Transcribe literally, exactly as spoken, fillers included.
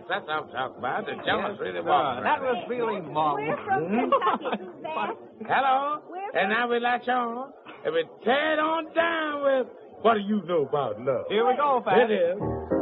That's what I'm talking about. The jealous Yes, really sir. walking. That was really marvelous. We're from Kentucky. Who's that? Hello? We're And now we latch on. And we tear it on down with what do you know about love? Here we go, Pat. It is.